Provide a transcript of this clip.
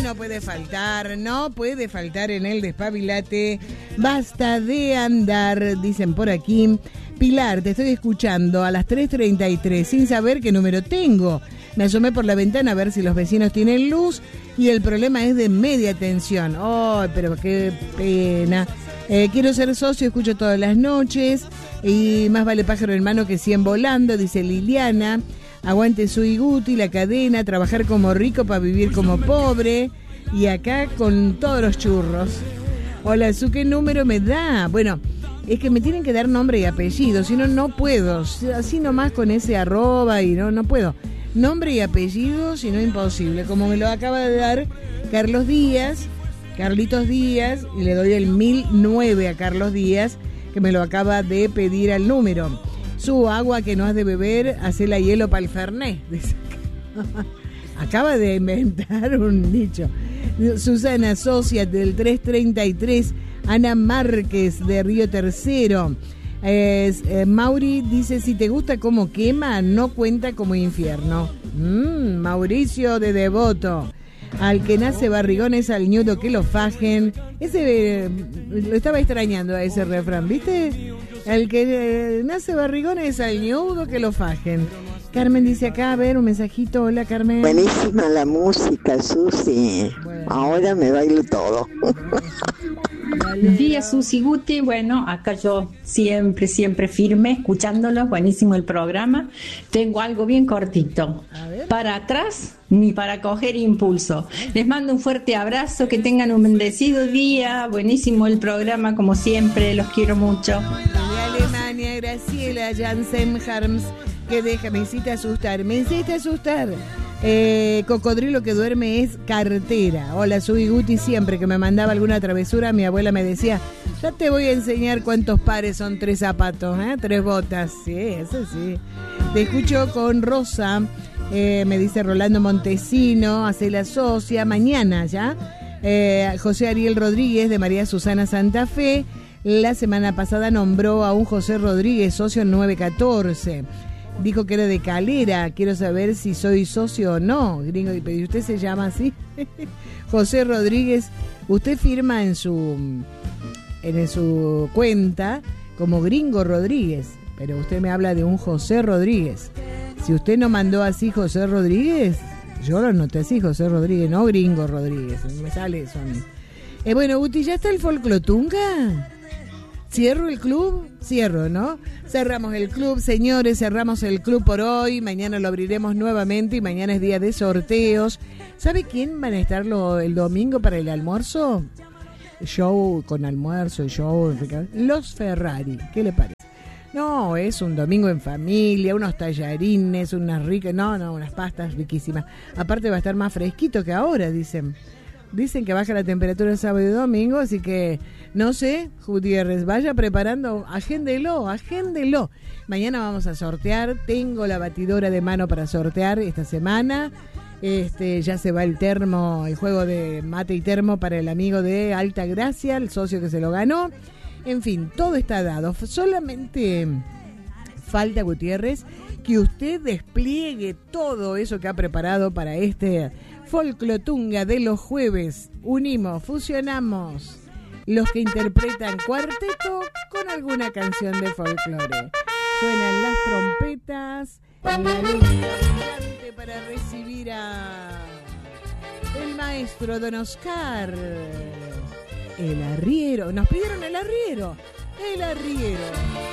no puede faltar en el Despabilate. Basta de andar, dicen por aquí. Pilar, te estoy escuchando a las 3:33 sin saber qué número tengo. Me asomé por la ventana a ver si los vecinos tienen luz y el problema es de media tensión. ¡Ay, pero qué pena! Quiero ser socio, escucho todas las noches y más vale pájaro en mano que 100 volando, dice Liliana. Aguante Sui Guti, la cadena, trabajar como rico para vivir como pobre y acá con todos los churros. Hola, Su, ¿qué número me da? Bueno, es que me tienen que dar nombre y apellido, si no, no puedo. Así nomás con ese arroba y no puedo. Nombre y apellido, si no, imposible. Como me lo acaba de dar Carlitos Díaz, y le doy el 1009 a Carlos Díaz, que me lo acaba de pedir al número. Su agua que no has de beber, hacela hielo para el Fernet. Acaba de inventar un dicho. Susana Socia del 333, Ana Márquez de Río Tercero. Mauri dice, si te gusta cómo quema, no cuenta como infierno. Mauricio de Devoto. Al que nace barrigón es al ñudo que lo fajen. Ese lo estaba extrañando a ese refrán, ¿viste? Al que nace barrigón es al ñudo que lo fajen. Carmen dice acá, a ver, un mensajito. Hola, Carmen. Buenísima la música, Susi. Bueno. Ahora me bailo todo. Día Susi Guti, bueno, acá yo siempre firme, escuchándolos, buenísimo el programa. Tengo algo bien cortito. Para atrás, ni para coger impulso. Les mando un fuerte abrazo, que tengan un bendecido día, buenísimo el programa, como siempre, los quiero mucho. De Alemania, Graciela Jansen Harms, que me hiciste asustar. Cocodrilo que duerme es cartera. Hola, soy Guti. Siempre que me mandaba alguna travesura, mi abuela me decía, ya te voy a enseñar cuántos pares son 3 zapatos, 3 botas. Sí, eso sí. Te escucho con Rosa, me dice Rolando Montesino, hace la socia, mañana ya. José Ariel Rodríguez de María Susana Santa Fe. La semana pasada nombró a un José Rodríguez, socio 914. Dijo que era de Calera. Quiero saber si soy socio o no. Gringo, ¿y usted se llama así? José Rodríguez. Usted firma en su cuenta como Gringo Rodríguez, pero usted me habla de un José Rodríguez. Si usted no mandó así José Rodríguez, yo lo anoté así, José Rodríguez, no Gringo Rodríguez. Me sale eso a mí. Bueno, Guti, ¿ya está el Folclotunga? ¿Cierro el club? Cierro, ¿no? Cerramos el club, señores, cerramos el club por hoy. Mañana lo abriremos nuevamente y mañana es día de sorteos. ¿Sabe quién van a estar el domingo para el almuerzo? Show con almuerzo y show. Los Ferrari, ¿qué le parece? No, es un domingo en familia, unos tallarines, unas ricas, unas pastas riquísimas. Aparte va a estar más fresquito que ahora, dicen. Dicen que baja la temperatura el sábado y domingo, así que no sé, Gutiérrez, vaya preparando, agéndelo. Mañana vamos a sortear, tengo la batidora de mano para sortear esta semana. Ya se va el juego de mate y termo para el amigo de Alta Gracia, el socio que se lo ganó. En fin, todo está dado. Solamente falta, Gutiérrez, que usted despliegue todo eso que ha preparado para este Folclotunga de los jueves. Unimos, fusionamos los que interpretan cuarteto con alguna canción de folclore. Suenan las trompetas, la luz brillante para recibir a el maestro Don Oscar, el arriero. Nos pidieron el arriero.